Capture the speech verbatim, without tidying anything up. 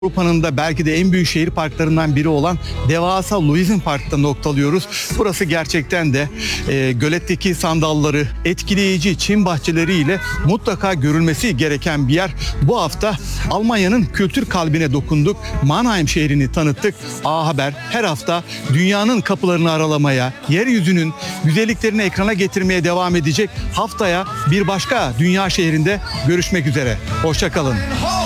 Avrupa'nın da belki de en büyük şehir parklarından biri olan devasa Luizin Park'ta noktalıyoruz. Burası gerçekten de e, göletteki sandalları, etkileyici çim bahçeleriyle mutlaka görülmesi gereken bir yer. Bu hafta Almanya'nın kültür kalbine dokunduk. Mannheim şehrini tanıttık. A Haber her hafta dünyanın kapılarını aralamaya, yeryüzünün güzelliklerini ekrana getirmeye devam edecek. Haftaya bir başka dünya şehrinde görüşmek üzere. Hoşça kalın.